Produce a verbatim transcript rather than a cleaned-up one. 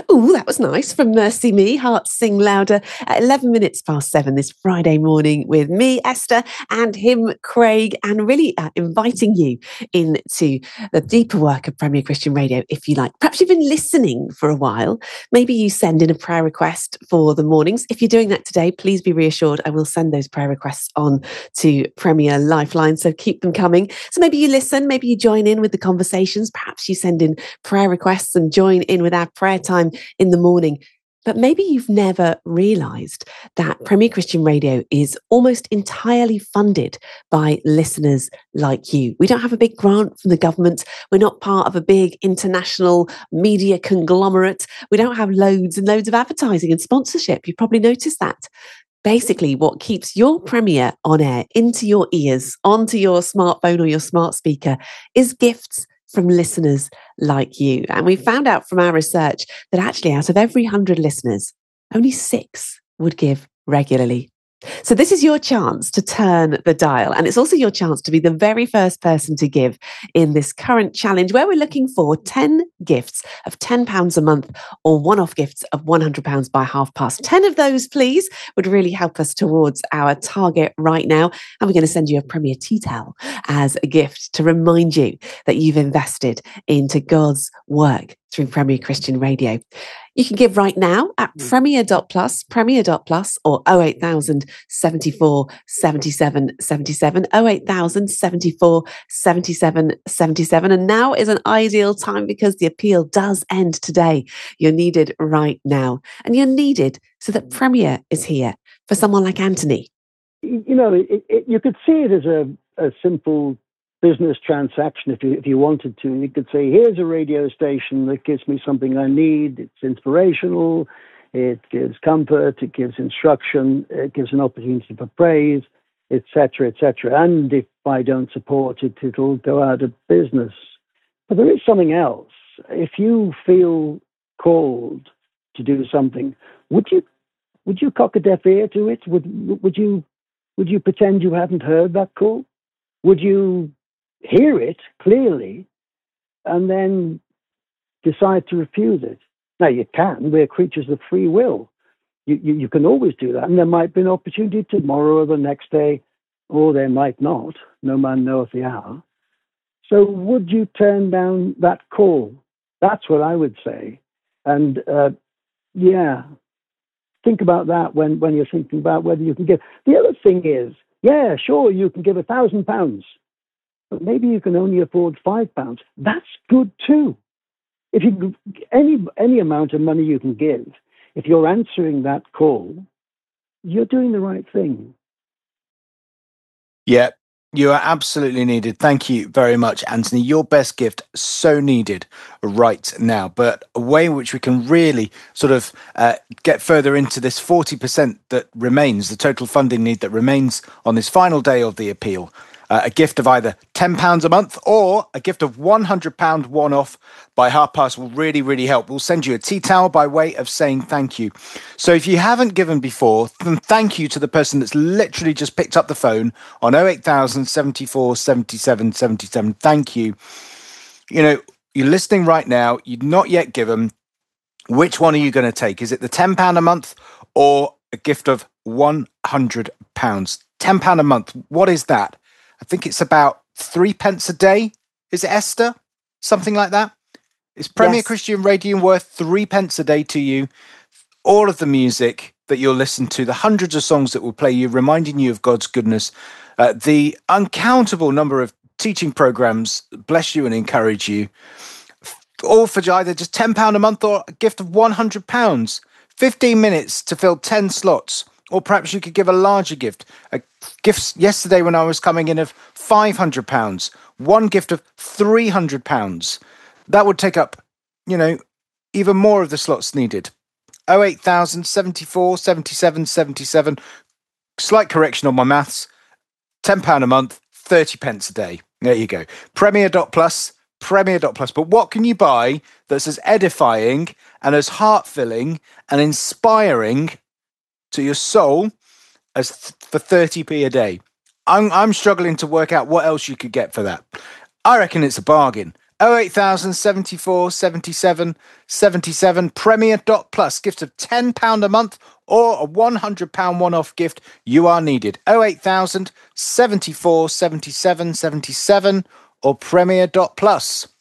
Oh, that was nice from Mercy Me. Hearts Sing Louder at eleven minutes past seven this Friday morning with me, Esther, and him, Craig, and really uh, inviting you into the deeper work of Premier Christian Radio, if you like. Perhaps you've been listening for a while. Maybe you send in a prayer request for the mornings. If you're doing that today, please be reassured I will send those prayer requests on to Premier Lifeline, so keep them coming. So maybe you listen, maybe you join in with the conversations. Perhaps you send in prayer requests and join in with our prayer time in the morning. But maybe you've never realised that Premier Christian Radio is almost entirely funded by listeners like you. We don't have a big grant from the government. We're not part of a big international media conglomerate. We don't have loads and loads of advertising and sponsorship. You've probably noticed that. Basically, what keeps your Premier on air, into your ears, onto your smartphone or your smart speaker, is gifts from listeners like you. And we found out from our research that actually out of every one hundred listeners, only six would give regularly. So this is your chance to turn the dial. And it's also your chance to be the very first person to give in this current challenge where we're looking for ten gifts of ten pounds a month or one-off gifts of one hundred pounds by half past. ten of those, please, would really help us towards our target right now. And we're going to send you a Premier Tea Towel as a gift to remind you that you've invested into God's work through Premier Christian Radio. You can give right now at premier dot plus, premier dot plus, or oh eight thousand seventy-four seventy-seven seventy-seven, oh eight thousand seventy-four seventy-seven seventy-seven. And now is an ideal time because the appeal does end today. You're needed right now. And you're needed so that Premier is here for someone like Anthony. You know, it, it, you could see it as a, a simple business transaction if you if you wanted to. You could say, here's a radio station that gives me something I need. It's inspirational. It gives comfort. It gives instruction. It gives an opportunity for praise, et cetera, et cetera. And if I don't support it, it'll go out of business. But there is something else. If you feel called to do something, would you would you cock a deaf ear to it? Would would you would you pretend you hadn't heard that call? Would you hear it clearly and then decide to refuse it? Now, you can. We're creatures of free will. You, you, you can always do that. And there might be an opportunity tomorrow or the next day, or there might not. No man knoweth the hour. So would you turn down that call? That's what I would say. And, uh, yeah, think about that when, when you're thinking about whether you can give. The other thing is, yeah, sure, you can give a thousand pounds. But maybe you can only afford five pounds. That's good too. If you any any amount of money you can give, if you're answering that call, you're doing the right thing. Yeah, you are absolutely needed. Thank you very much, Anthony. Your best gift, so needed right now. But a way in which we can really sort of uh, get further into this forty percent that remains, the total funding need that remains on this final day of the appeal. Uh, a gift of either ten pounds a month or a gift of one hundred pounds one-off by half past will really, really help. We'll send you a tea towel by way of saying thank you. So if you haven't given before, then thank you to the person that's literally just picked up the phone on oh eight thousand seventy-four seventy-seven seventy-seven. Thank you. You know, you're listening right now. You've not yet given. Which one are you going to take? Is it the ten pounds a month or a gift of one hundred pounds? ten pounds a month. What is that? I think it's about three pence a day. Is it, Esther? Something like that? Is Premier yes. Christian Radio worth three pence a day to you? All of the music that you'll listen to, the hundreds of songs that will play you, reminding you of God's goodness, uh, the uncountable number of teaching programs bless you and encourage you, all for either just ten pounds a month or a gift of one hundred pounds. fifteen minutes to fill ten slots. Or perhaps you could give a larger gift. A gift yesterday when I was coming in of five hundred pounds. One gift of three hundred pounds. That would take up, you know, even more of the slots needed. oh eight thousand seventy-four seventy-seven seventy-seven. Slight correction on my maths. ten pounds a month, thirty pence a day. There you go. Premier dot plus. Premier dot plus. But what can you buy that's as edifying and as heart-filling and inspiring to your soul as th- for thirty p a day? I'm I'm struggling to work out what else you could get for that. I reckon it's a bargain. oh eight thousand seventy-four seventy-seven seventy-seven. Premier dot plus. Gift of ten pounds a month or a one hundred pounds one-off gift. You are needed. oh eight thousand seventy-four seventy-seven seventy-seven or Premier dot plus.